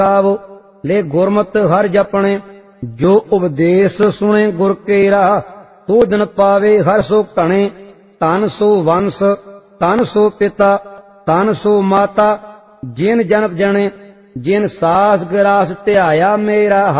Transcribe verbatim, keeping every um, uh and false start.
गावो ले गुरमत हर जपने जो उपदेश सुने गुर केरा तो दिन पावे हर सो घने तन सो वंश तन सो पिता तन सो माता जिन जन्म जने जिन सास गरास ध्याया मेरा